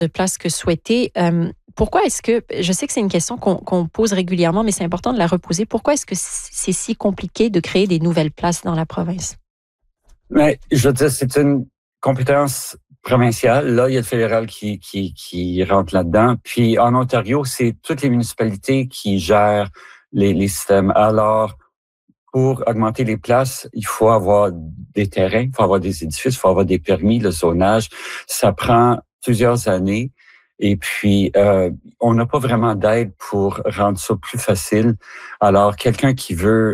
de place que souhaité. Pourquoi est-ce que, je sais que c'est une question qu'on pose régulièrement, mais c'est important de la reposer. Pourquoi est-ce que c'est si compliqué de créer des nouvelles places dans la province? Mais je veux dire, c'est une compétence provinciale. Là, il y a le fédéral qui rentre là-dedans. Puis en Ontario, c'est toutes les municipalités qui gèrent les systèmes. Alors, pour augmenter les places, il faut avoir des terrains, il faut avoir des édifices, il faut avoir des permis, le zonage. Ça prend plusieurs années. Et puis, on n'a pas vraiment d'aide pour rendre ça plus facile. Alors, quelqu'un qui veut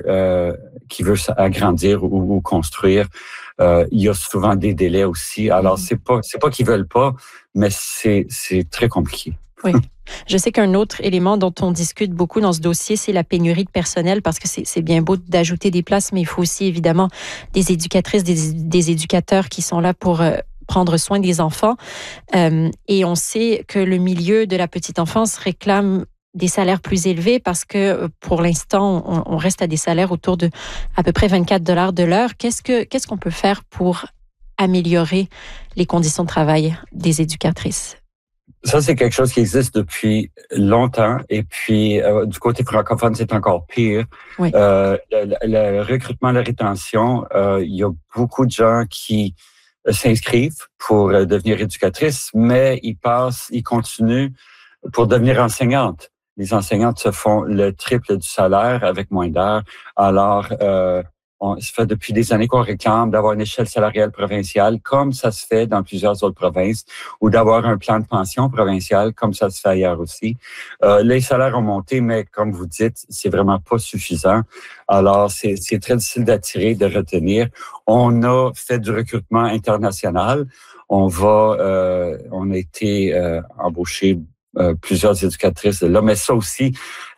agrandir ou construire, il y a souvent des délais aussi. Alors, c'est pas qu'ils veulent pas, mais c'est très compliqué. Oui. Je sais qu'un autre élément dont on discute beaucoup dans ce dossier, c'est la pénurie de personnel, parce que c'est bien beau d'ajouter des places, mais il faut aussi évidemment des éducatrices, des éducateurs qui sont là pour prendre soin des enfants. Et on sait que le milieu de la petite enfance réclame des salaires plus élevés parce que pour l'instant, on reste à des salaires autour de à peu près 24 $ de l'heure. Qu'est-ce qu'on peut faire pour améliorer les conditions de travail des éducatrices? Ça, c'est quelque chose qui existe depuis longtemps. Et puis, du côté francophone, c'est encore pire. Oui. Le recrutement, la rétention, il y a beaucoup de gens qui s'inscrivent pour devenir éducatrices, mais ils continuent pour devenir enseignantes. Les enseignantes se font le triple du salaire avec moins d'heures. Alors, ça fait depuis des années qu'on réclame d'avoir une échelle salariale provinciale, comme ça se fait dans plusieurs autres provinces, ou d'avoir un plan de pension provincial, comme ça se fait ailleurs aussi. Les salaires ont monté, mais comme vous dites, c'est vraiment pas suffisant. Alors, c'est très difficile d'attirer, de retenir. On a fait du recrutement international. On a été embauché plusieurs éducatrices là, mais ça aussi,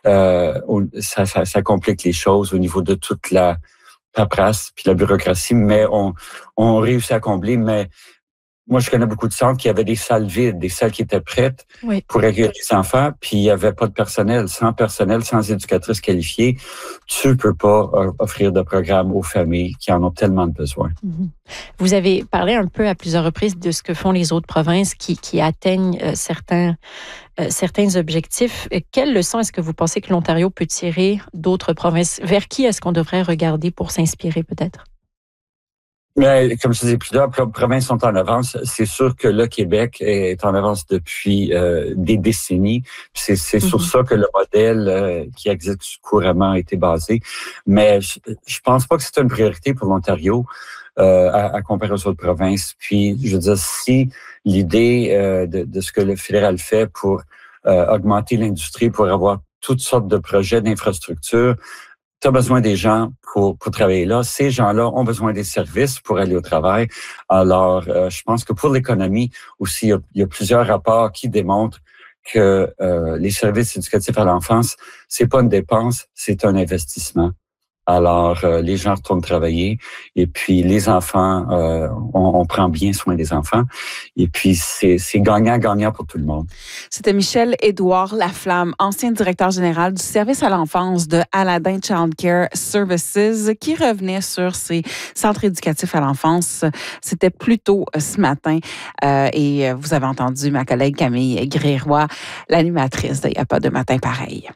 ça complique les choses au niveau de toute la paperasse puis la bureaucratie, mais on réussit à combler. Mais moi, je connais beaucoup de centres qui avaient des salles vides, des salles qui étaient prêtes pour accueillir les enfants, puis il n'y avait pas de personnel. Sans éducatrice qualifiée, tu peux pas offrir de programme aux familles qui en ont tellement de besoin. Vous avez parlé un peu à plusieurs reprises de ce que font les autres provinces qui atteignent certains objectifs. Quelles leçons est-ce que vous pensez que l'Ontario peut tirer d'autres provinces? Vers qui est-ce qu'on devrait regarder pour s'inspirer peut-être? Mais comme je disais, plusieurs provinces sont en avance. C'est sûr que le Québec est en avance depuis des décennies. C'est sur ça que le modèle qui existe couramment a été basé. Mais je pense pas que c'est une priorité pour l'Ontario à comparer aux autres provinces. Puis, je veux dire, si l'idée de ce que le fédéral fait pour augmenter l'industrie, pour avoir toutes sortes de projets d'infrastructure, tu as besoin des gens pour travailler là. Ces gens-là ont besoin des services pour aller au travail. Alors, je pense que pour l'économie aussi, il y a plusieurs rapports qui démontrent que les services éducatifs à l'enfance, c'est pas une dépense, c'est un investissement. Alors, les gens retournent travailler et puis les enfants, on prend bien soin des enfants et puis c'est gagnant-gagnant pour tout le monde. C'était Michel-Édouard Laflamme, ancien directeur général du service à l'enfance de Aladdin Child Care Services, qui revenait sur ces centres éducatifs à l'enfance. C'était plus tôt ce matin et vous avez entendu ma collègue Camille Gréroy, l'animatrice de « Il n'y a pas de matin pareil ».